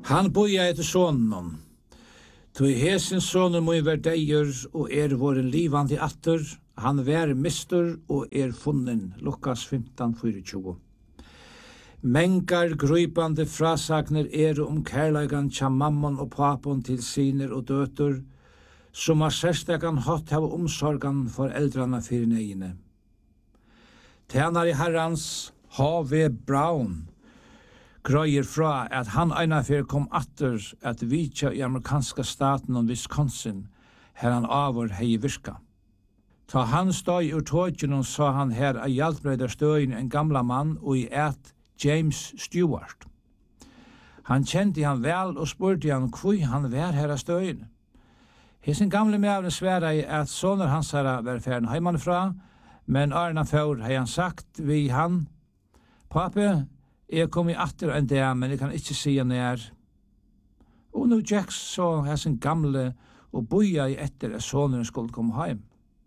Han boja etter sonen. Tog hesen sonen må være deier og våren livande atter. Han vær mister og funnen. Lukas 15:24. Mengar grøypande frasagner kærleikan tja mammon og papon til siner og døtur, som har særstekan hatt av omsorgan for eldrana fyrir negine. Tænar i herrans H.V. Brown grøyer fra at han einafyr kom atter at vitja i amerikanska staten og Wisconsin, her han avur hei virka. Ta han støy ur tågjen sa han her a hjelpbreidar støyen en gamla mann og i James Stewart. Han kjente han vel og spurte han hvor han var her av støyen. Hesen gamle mævren sværa i at soner hans herra var ferden heimanfra, men Arna Fjord har han sagt vi han, Pape, jeg kom i atter en dag, men jeg kan ikke si han Og nu Jack så hesen gamle og boja i etter at soneren skulle komme heim.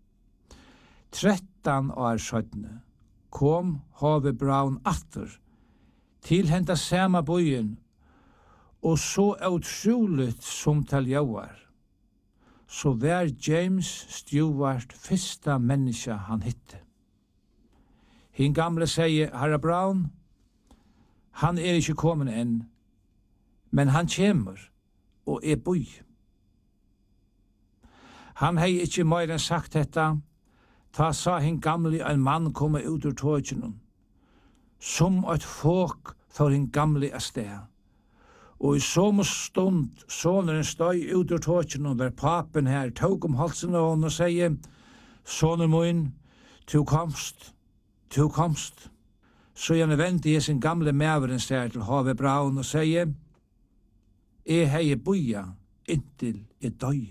13 år søttene kom H.V. Brown atter til henta sama bojen, og så utroligt som til jauar. Så var James Stewart fyrsta menneska han hitte. Hin gamle sier, Herra Brown, han ikke kommet enn, men han kjemur og boi. Han hei ikke mer enn sagt detta, ta sa hin gamle en mann komme ut ur tågjennom. Som et folk for hin gamle a sted. Og i som stund soneren støy ut ur tågjennom var papen her, tog halsen av hon og sier, sonen min, tu komst. Så gjerne vente i sin gamle mæveren stær til H.V. Brown og sier, hei boja inntil døy.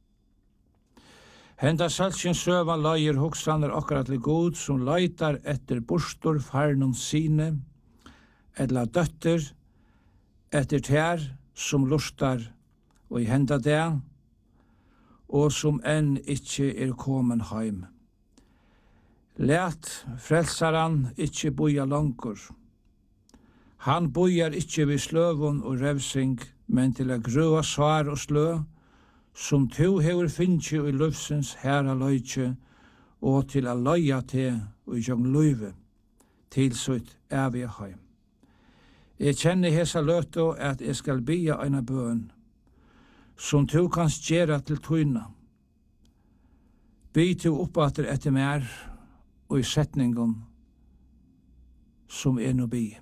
Henda salsjen søva løyer hoksaner akkurat til god som løytar etter bostor farnum sine, edla døtter, etter tær som lustar og i henda det, og som enn ikkje komen heim. Læt frelsaran ikkje boja langur. Han bojar ikkje vid sløvun og revsing, men til a grøa svar og slø, som tu hever finnje i løvsens herra løytje, og til a løya te og jong løyve, til sutt evige heim. Jeg kjenner hesa løto at jeg skal bia eina bøn, som tu kan gjera til tøyna. By tu oppater etter mer, og i setningen som no bi.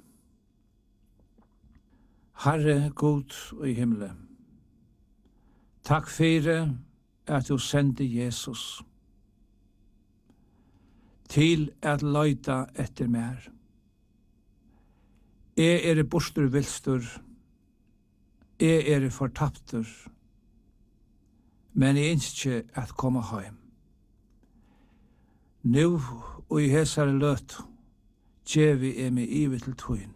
Herre god og i himle, takk fyrir at du sendte Jesus til at løyta etter mer. Jeg bostur vilstur, jeg fortaptur, men jeg ønsker at komme heim. Nu og i hesare løt, djevi meg ivi til tøyn,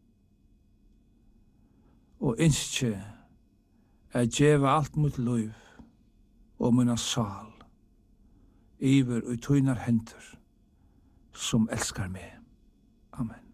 og ønsker at djeva alt mot liv og munna sal, iver og tøynar hendur som elskar meg. Amen.